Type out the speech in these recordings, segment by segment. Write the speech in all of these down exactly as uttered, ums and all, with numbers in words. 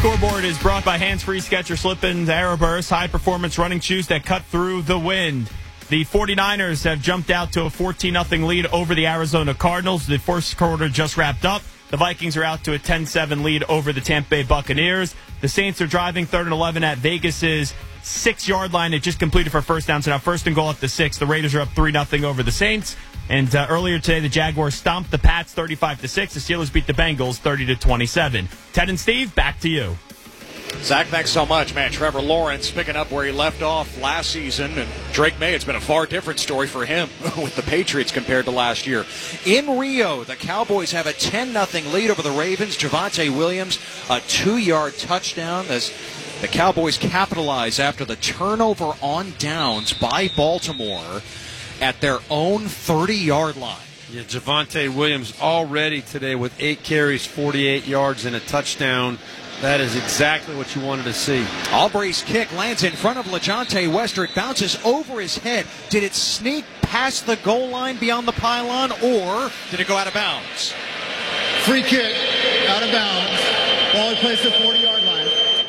Scoreboard is brought by Hands-Free Skechers Slip-ins Aeroburst, high-performance running shoes that cut through the wind. The 49ers have jumped out to a fourteen nothing lead over the Arizona Cardinals. The first quarter just wrapped up. The Vikings are out to a ten seven lead over the Tampa Bay Buccaneers. The Saints are driving third and eleven at Vegas's six-yard line. They just completed for first down, so now first and goal at the six. The Raiders are up three nothing over the Saints. And uh, earlier today, the Jaguars stomped the Pats thirty-five to six. The Steelers beat the Bengals thirty to twenty-seven. Ted and Steve, back to you. Zach, thanks so much, man. Trevor Lawrence picking up where he left off last season. And Drake May, it's been a far different story for him with the Patriots compared to last year. In Rio, the Cowboys have a ten nothing lead over the Ravens. Javonte Williams, a two-yard touchdown as the Cowboys capitalize after the turnover on downs by Baltimore at their own thirty-yard line. Yeah, Javonte Williams already today with eight carries, forty-eight yards, and a touchdown. That is exactly what you wanted to see. Aubrey's kick lands in front of LaJohntay Wester. It bounces over his head. Did it sneak past the goal line beyond the pylon, or did it go out of bounds? Free kick, out of bounds. Ball placed at forty-yard line.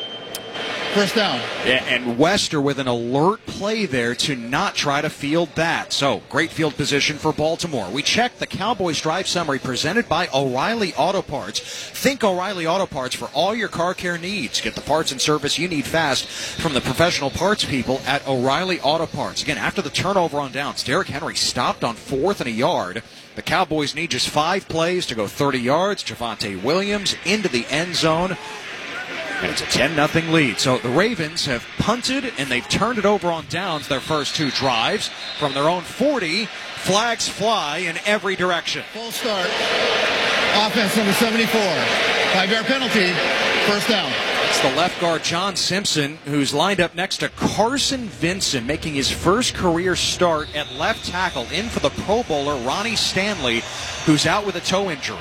First down. Yeah, and Wester with an alert play there to not try to field that. So, great field position for Baltimore. We check the Cowboys drive summary presented by O'Reilly Auto Parts. Think O'Reilly Auto Parts for all your car care needs. Get the parts and service you need fast from the professional parts people at O'Reilly Auto Parts. Again, after the turnover on downs, Derrick Henry stopped on fourth and a yard. The Cowboys need just five plays to go thirty yards. Javonte Williams into the end zone. And it's a ten nothing lead. So the Ravens have punted, and they've turned it over on downs their first two drives. From their own forty, flags fly in every direction. Full start. Offense number seventy-four. Five-yard penalty. First down. It's the left guard, John Simpson, who's lined up next to Carson Vincent, making his first career start at left tackle. In for the Pro Bowler, Ronnie Stanley, who's out with a toe injury.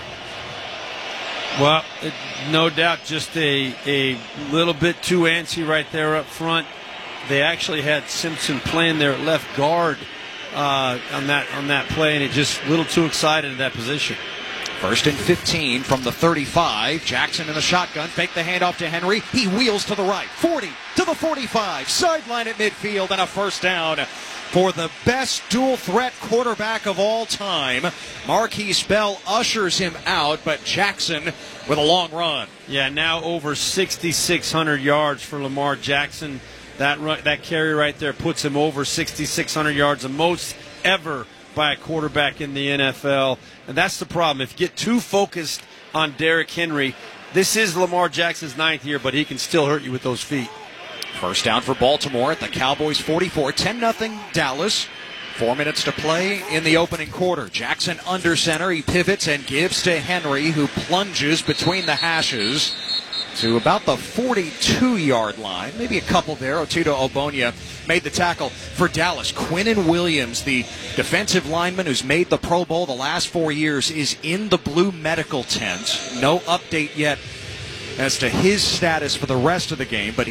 Well, it, no doubt just a, a little bit too antsy right there up front. They actually had Simpson playing there at left guard uh, on that on that play, and it just a little too excited in that position. First and fifteen from the thirty-five. Jackson in the shotgun. Fake the handoff to Henry. He wheels to the right. forty to the forty-five. Sideline at midfield and a first down for the best dual-threat quarterback of all time. Marquise Bell ushers him out, but Jackson with a long run. Yeah, now over sixty-six hundred yards for Lamar Jackson. That run, that carry right there puts him over sixty-six hundred yards, the most ever by a quarterback in the N F L. And that's the problem. If you get too focused on Derrick Henry, this is Lamar Jackson's ninth year, but he can still hurt you with those feet. First down for Baltimore at the Cowboys forty-four. ten nothing Dallas. Four minutes to play in the opening quarter. Jackson under center. He pivots and gives to Henry, who plunges between the hashes to about the forty-two-yard line. Maybe a couple there. Otito Ogbonnia made the tackle for Dallas. Quinnen Williams, the defensive lineman who's made the Pro Bowl the last four years, is in the blue medical tent. No update yet as to his status for the rest of the game, but